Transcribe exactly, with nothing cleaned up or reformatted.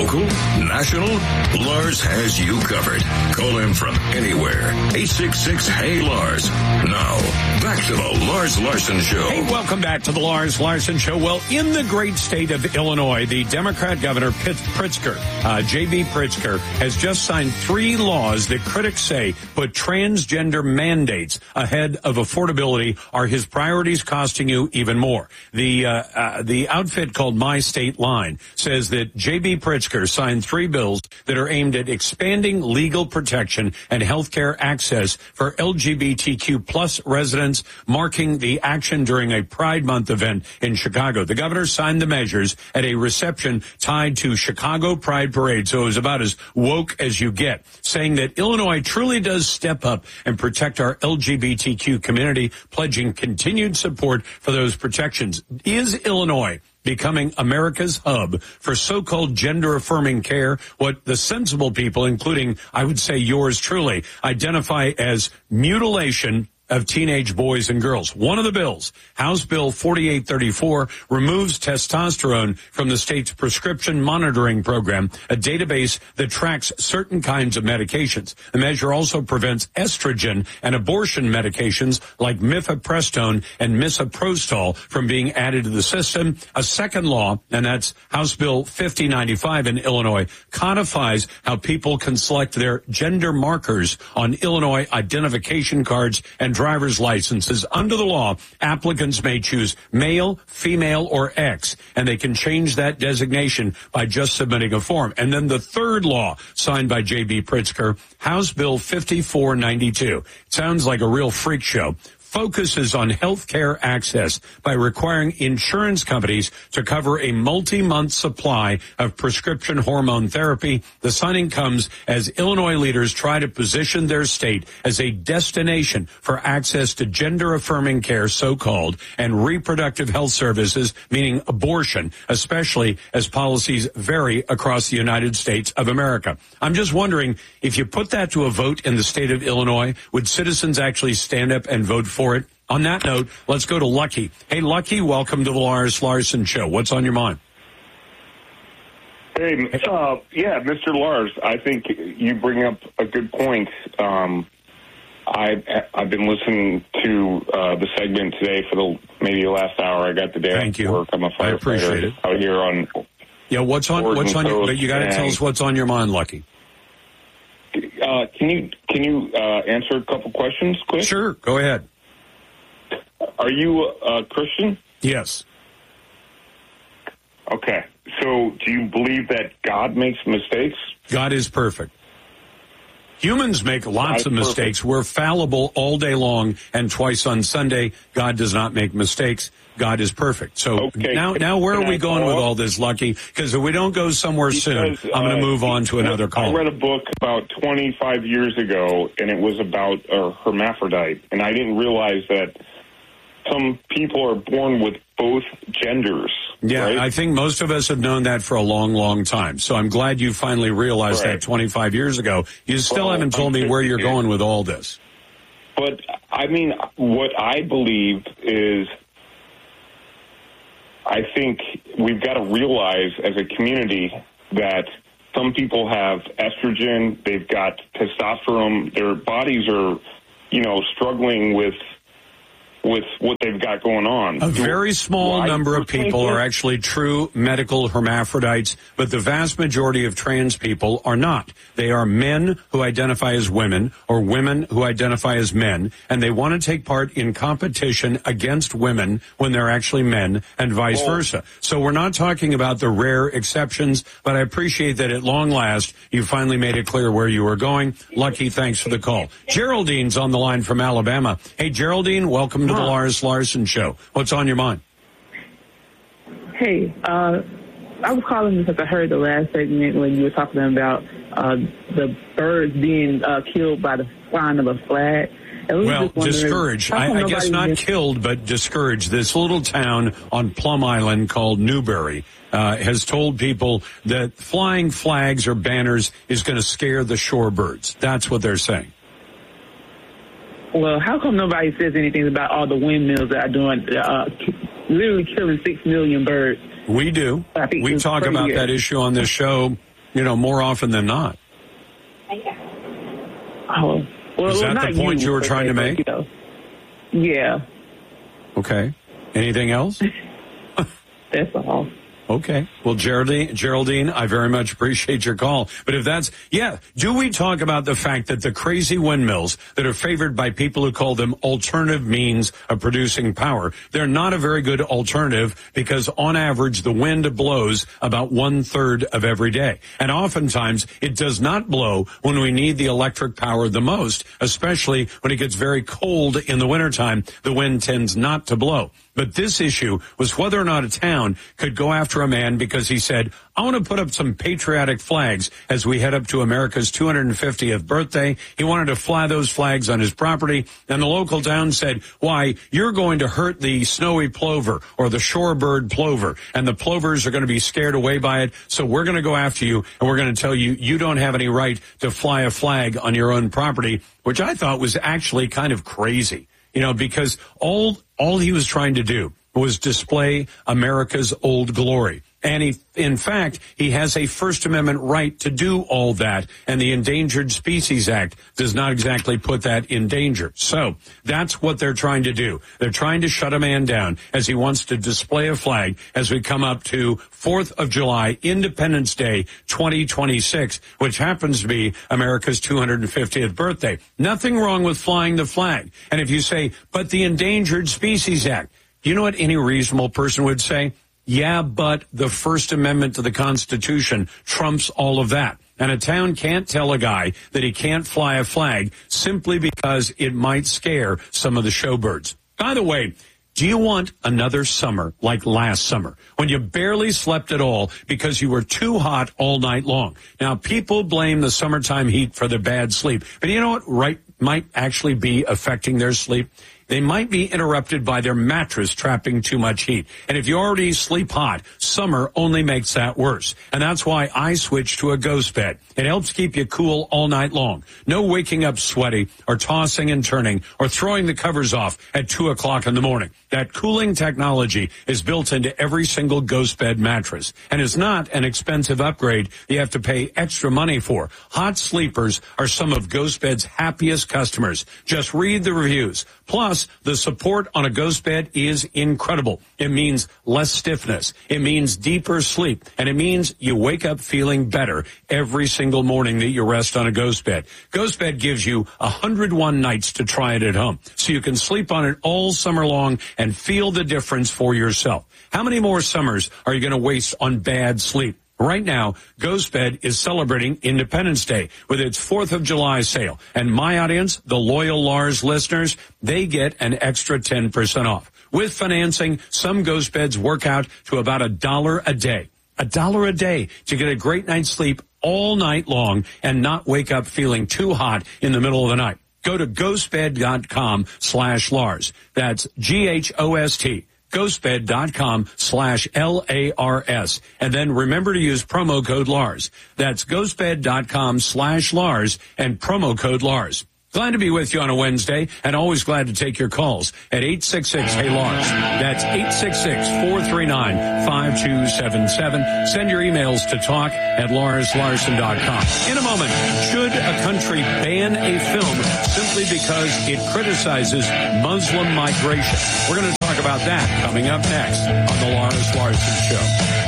Local, national, Lars has you covered. Call him from anywhere. eight six six, hey Lars. Now, back to the Lars Larson Show. Hey, welcome back to the Lars Larson Show. Well, in the great state of Illinois, the Democrat Governor Pitt Pritzker, uh, J B. Pritzker, has just signed three laws that critics say put transgender mandates ahead of affordability. Are his priorities costing you even more? The uh, uh, the outfit called My State Line says that J B. Pritzker signed three bills that are aimed at expanding legal protection and health care access for L G B T Q plus residents, marking the action during a Pride Month event in Chicago. The governor signed the measures at a reception tied to Chicago Pride Parade, so it was about as woke as you get, saying that Illinois truly does step up and protect our L G B T Q community, pledging continued support for those protections. Is Illinois becoming America's hub for so-called gender-affirming care, what the sensible people, including, I would say yours truly, identify as mutilation of teenage boys and girls? One of the bills, House Bill forty-eight thirty-four, removes testosterone from the state's prescription monitoring program, a database that tracks certain kinds of medications. The measure also prevents estrogen and abortion medications like mifepristone and misoprostol from being added to the system. A second law, and that's House Bill fifty ninety-five in Illinois, codifies how people can select their gender markers on Illinois identification cards and driver's licenses. Under the law, applicants may choose male, female, or X, and they can change that designation by just submitting a form. And then the third law, signed by J B. Pritzker, House Bill fifty-four ninety-two. It sounds like a real freak show. Focuses on health care access by requiring insurance companies to cover a multi-month supply of prescription hormone therapy. The signing comes as Illinois leaders try to position their state as a destination for access to gender-affirming care, so-called, and reproductive health services, meaning abortion, especially as policies vary across the United States of America. I'm just wondering, if you put that to a vote in the state of Illinois, would citizens actually stand up and vote for it? On that note, let's go to Lucky. Hey, Lucky, welcome to the Lars Larson Show. What's on your mind? Hey, uh, yeah, Mister Lars, I think you bring up a good point. Um, I, I've been listening to uh, the segment today for the maybe the last hour. I got the day Thank you. Work. I'm a I appreciate it. out here on. Yeah, what's on? Oregon what's on your? But you got to and, tell us what's on your mind, Lucky. Uh, can you can you uh, answer a couple questions, quick? Sure, go ahead. Are you a Christian? Yes. Okay. So do you believe that God makes mistakes? God is perfect. Humans make lots God of mistakes. Perfect. We're fallible all day long and twice on Sunday. God does not make mistakes. God is perfect. So okay. now, now where Can are we I going with up? all this, Lucky? Because if we don't go somewhere because, soon, I'm going to move on to another call. I read a book about twenty-five years ago, and it was about a hermaphrodite, and I didn't realize that some people are born with both genders. Yeah, right? I think most of us have known that for a long, long time. So I'm glad you finally realized right. that twenty-five years ago. You still well, haven't told I'm me where you're here. going with all this. But, I mean, what I believe is I think we've got to realize as a community that some people have estrogen, they've got testosterone, their bodies are, you know, struggling with with what they've got going on. A very small Why? number of people are actually true medical hermaphrodites, but the vast majority of trans people are not. They are men who identify as women or women who identify as men, and they want to take part in competition against women when they're actually men and vice well, versa. So we're not talking about the rare exceptions, but I appreciate that at long last you finally made it clear where you were going. Lucky, thanks for the call. Geraldine's on the line from Alabama. Hey, Geraldine, welcome to the Lars Larson Show. What's on your mind? Hey, uh, I was calling because I heard the last segment when you were talking about uh, the birds being uh, killed by the flying of a flag. Well, discouraged. I, I guess not killed, but discouraged. This little town on Plum Island called Newberry uh, has told people that flying flags or banners is going to scare the shorebirds. That's what they're saying. Well, how come nobody says anything about all the windmills that are doing, uh, literally killing six million birds? We do. We talk about that issue on this show you know, more often than not. Oh, well, Is that well, the point you, you were trying to make? You know. Yeah. Okay. Anything else? That's all. Okay. Well, Geraldine, Geraldine, I very much appreciate your call. But if that's, yeah, do we talk about the fact that the crazy windmills that are favored by people who call them alternative means of producing power, they're not a very good alternative because on average the wind blows about one third of every day. And oftentimes it does not blow when we need the electric power the most, especially when it gets very cold in the wintertime. The wind tends not to blow. But this issue was whether or not a town could go after a man because he said, I want to put up some patriotic flags as we head up to America's two hundred fiftieth birthday. He wanted to fly those flags on his property. And the local town said, why, you're going to hurt the snowy plover or the shorebird plover. And the plovers are going to be scared away by it. So we're going to go after you and we're going to tell you you don't have any right to fly a flag on your own property, which I thought was actually kind of crazy. You know, because all all he was trying to do was display America's old glory. And he, in fact, he has a First Amendment right to do all that. And the Endangered Species Act does not exactly put that in danger. So that's what they're trying to do. They're trying to shut a man down as he wants to display a flag as we come up to fourth of July, Independence Day twenty twenty-six, which happens to be America's two hundred fiftieth birthday. Nothing wrong with flying the flag. And if you say, but the Endangered Species Act, you know what any reasonable person would say? Yeah, but the First Amendment to the Constitution trumps all of that. And a town can't tell a guy that he can't fly a flag simply because it might scare some of the showbirds. By the way, do you want another summer like last summer when you barely slept at all because you were too hot all night long? Now, people blame the summertime heat for their bad sleep. But you know what right might actually be affecting their sleep? They might be interrupted by their mattress trapping too much heat. And if you already sleep hot, summer only makes that worse. And that's why I switched to a Ghost Bed. It helps keep you cool all night long. No waking up sweaty or tossing and turning or throwing the covers off at two o'clock in the morning. That cooling technology is built into every single Ghost Bed mattress. And it's not an expensive upgrade you have to pay extra money for. Hot sleepers are some of Ghost Bed's happiest customers. Just read the reviews. Plus, the support on a Ghost Bed is incredible. It means less stiffness. It means deeper sleep. And it means you wake up feeling better every single morning that you rest on a Ghost Bed. Ghost Bed gives you one hundred one nights to try it at home, so you can sleep on it all summer long and feel the difference for yourself. How many more summers are you going to waste on bad sleep? Right now, Ghost Bed is celebrating Independence Day with its fourth of July sale. And my audience, the loyal Lars listeners, they get an extra ten percent off. With financing, some Ghost Beds work out to about a dollar a day. A dollar a day to get a great night's sleep all night long and not wake up feeling too hot in the middle of the night. Go to ghostbed.com slash Lars. That's G H O S T. ghostbed.com slash L A R S. And then remember to use promo code Lars. That's ghostbed.com slash Lars and promo code Lars. Glad to be with you on a Wednesday and always glad to take your calls at eight six six, hey Lars. That's eight six six, four three nine, five two seven seven. Send your emails to talk at lars larson dot com. In a moment, should a country ban a film simply because it criticizes Muslim migration? We're going to talk about that coming up next on the Lars Larson Show.